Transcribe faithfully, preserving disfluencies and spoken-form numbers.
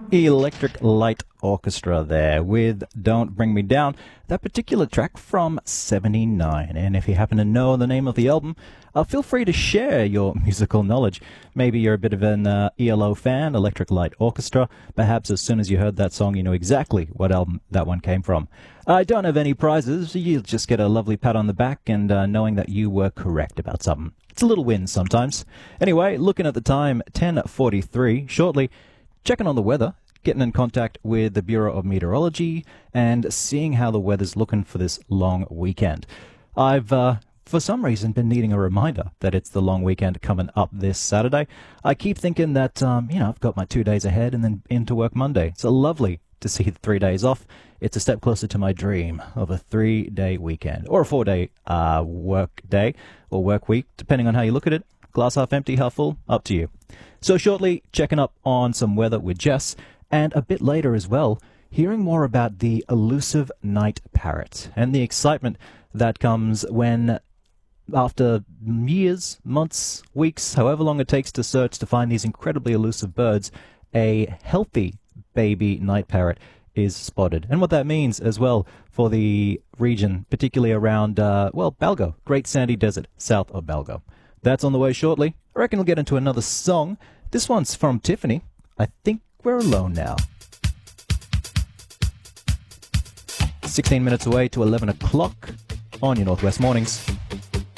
Electric Light Orchestra there with Don't Bring Me Down, that particular track from seventy-nine. And if you happen to know the name of the album, uh, feel free to share your musical knowledge. Maybe you're a bit of an uh, E L O fan, Electric Light Orchestra. Perhaps as soon as you heard that song, you know exactly what album that one came from. I don't have any prizes. You'll just get a lovely pat on the back and uh, knowing that you were correct about something. It's a little win sometimes. Anyway, looking at the time, ten forty-three. Shortly, checking on the weather, getting in contact with the Bureau of Meteorology and seeing how the weather's looking for this long weekend. I've, uh, for some reason, been needing a reminder that it's the long weekend coming up this Saturday. I keep thinking that, um, you know, I've got my two days ahead and then into work Monday. It's lovely to see the three days off. It's a step closer to my dream of a three-day weekend or a four-day uh, work day or work week, depending on how you look at it. Glass half empty, half full, up to you. So shortly, checking up on some weather with Jess, and a bit later as well, hearing more about the elusive night parrot and the excitement that comes when, after years, months, weeks, however long it takes to search to find these incredibly elusive birds, a healthy baby night parrot is spotted. And what that means as well for the region, particularly around, uh, well, Balgo, Great Sandy Desert, south of Balgo. That's on the way shortly. I reckon we'll get into another song. This one's from Tiffany. I think we're alone now. sixteen minutes away to eleven o'clock on your Northwest Mornings.